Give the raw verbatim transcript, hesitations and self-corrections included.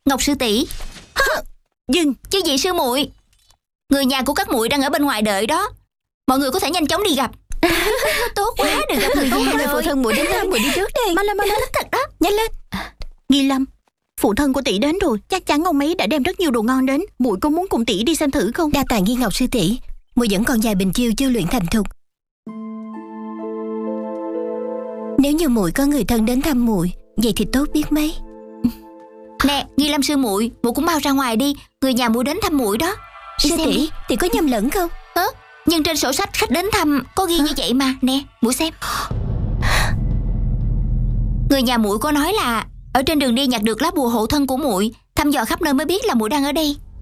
Ngọc sư tỷ. Dừng. Chứ gì sư muội, người nhà của các muội đang ở bên ngoài đợi đó. Mọi người có thể nhanh chóng đi gặp. Tốt quá, được gặp người nhà rồi. Phụ thân muội đến thăm, muội đi trước đây. Mau lên, mau lên. Thật đó. Nhanh lên. Nghi Lâm, phụ thân của tỷ đến rồi. Chắc chắn ông ấy đã đem rất nhiều đồ ngon đến. Muội có muốn cùng tỷ đi xem thử không? Đa tạ Nghi Ngọc sư tỷ, muội vẫn còn vài bình chiêu chưa luyện thành thục. Nếu như muội có người thân đến thăm muội, vậy thì tốt biết mấy. Nè, Nghi Lâm sư muội, muội cũng mau ra ngoài đi. Người nhà muội đến thăm muội đó. Đi Sư xem tỷ, đi. tỷ có nhầm lẫn không? Hả? Nhưng trên sổ sách khách đến thăm có ghi như vậy mà. Nè, muội xem. Người nhà muội có nói là ở trên đường đi nhặt được lá bùa hộ thân của muội, thăm dò khắp nơi mới biết là muội đang ở đây.